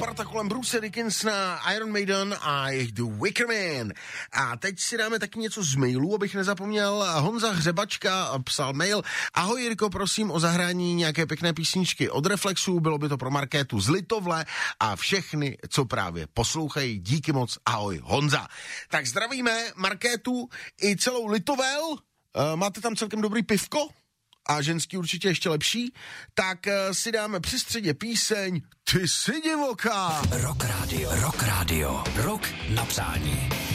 parta kolem Bruce Dickinsona, Iron Maiden a jejich The Wicker Man. A teď si dáme taky něco z mailů, abych nezapomněl. Honza Hřebačka psal mail. Ahoj Jirko, prosím o zahrání nějaké pěkné písničky od Reflexu, bylo by to pro Markétu z Litovle a všechny, co právě poslouchají. Díky moc, ahoj Honza. Tak zdravíme Markétu i celou Litovel. Máte tam celkem dobrý pivko? A ženský určitě ještě lepší, tak si dáme při středě píseň Ty jsi divoká. Rock Radio, rock na přání.